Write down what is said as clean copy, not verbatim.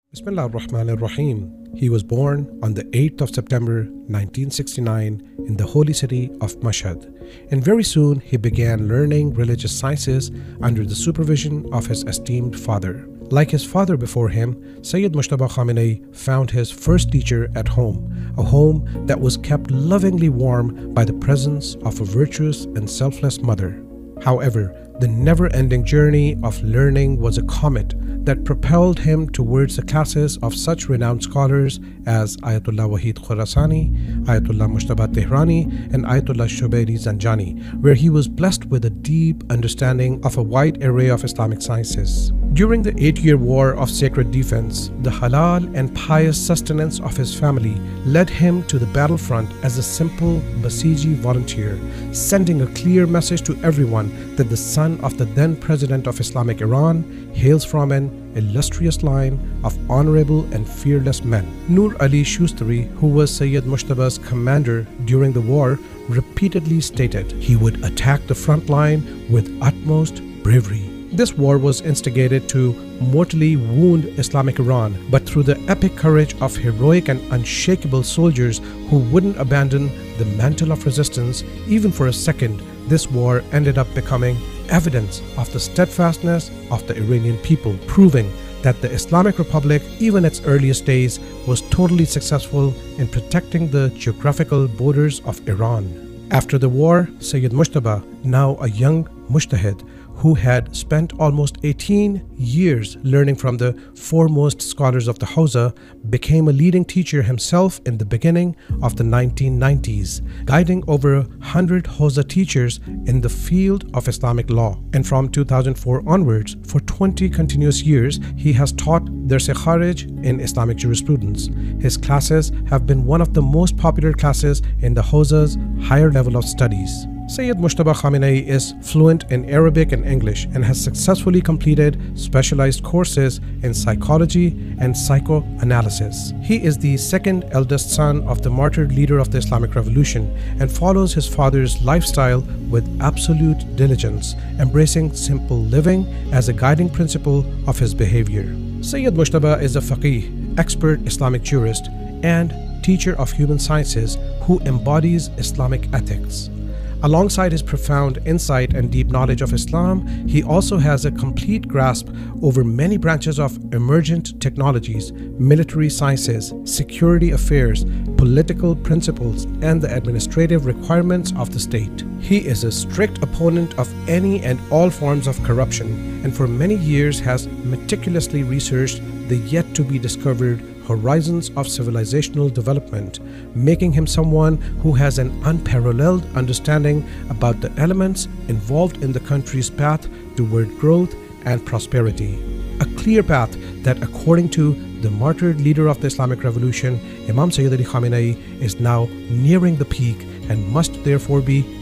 Bismillah ar-Rahman ar-Rahim. He was born on the 8th of September 1969 in the holy city of Mashhad, and very soon he began learning religious sciences under the supervision of his esteemed father. Like his father before him, Sayyid Mujtaba Khamenei found his first teacher at home, a home that was kept lovingly warm by the presence of a virtuous and selfless mother. However, the never-ending journey of learning was a comet that propelled him towards the classes of such renowned scholars as Ayatollah Wahid Khorasani, Ayatollah Mujtaba Tehrani, and Ayatollah Shubairi Zanjani, where he was blessed with a deep understanding of a wide array of Islamic sciences. During the 8-year war of sacred defense, the halal and pious sustenance of his family led him to the battlefront as a simple Basiji volunteer, sending a clear message to everyone that the son of the then President of Islamic Iran hails from an illustrious line of honorable and fearless men. Nur Ali Shustari, who was Sayyid Mujtaba's commander during the war, repeatedly stated he would attack the front line with utmost bravery. This war was instigated to mortally wound Islamic Iran, but through the epic courage of heroic and unshakable soldiers who wouldn't abandon the mantle of resistance even for a second, this war ended up becoming evidence of the steadfastness of the Iranian people, proving that the Islamic Republic, even its earliest days, was totally successful in protecting the geographical borders of Iran. After the war, Sayyid Mujtaba, now a young mujtahid, who had spent almost 18 years learning from the foremost scholars of the Hawza, became a leading teacher himself in the beginning of the 1990s, guiding over 100 Hawza teachers in the field of Islamic law. And from 2004 onwards, for 20 continuous years, he has taught Dars-e Kharij in Islamic jurisprudence. His classes have been one of the most popular classes in the Hawza's higher level of studies. Sayyid Mujtaba Khamenei is fluent in Arabic and English and has successfully completed specialized courses in psychology and psychoanalysis. He is the second eldest son of the martyred leader of the Islamic Revolution and follows his father's lifestyle with absolute diligence, embracing simple living as a guiding principle of his behavior. Sayyid Mujtaba is a faqih, expert Islamic jurist, and teacher of human sciences who embodies Islamic ethics. Alongside his profound insight and deep knowledge of Islam, he also has a complete grasp over many branches of emergent technologies, military sciences, security affairs, political principles, and the administrative requirements of the state. He is a strict opponent of any and all forms of corruption, and for many years has meticulously researched the yet-to-be-discovered horizons of civilizational development, making him someone who has an unparalleled understanding about the elements involved in the country's path toward growth and prosperity. A clear path that, according to the martyred leader of the Islamic Revolution, Imam Sayyid Ali Khamenei, is now nearing the peak and must therefore be